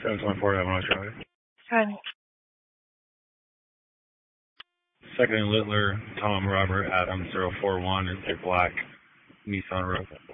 724 Avenue Charlie. Hi. Second and Littler, Tom, Robert, Adam, 041, and a black Nissan Rogue.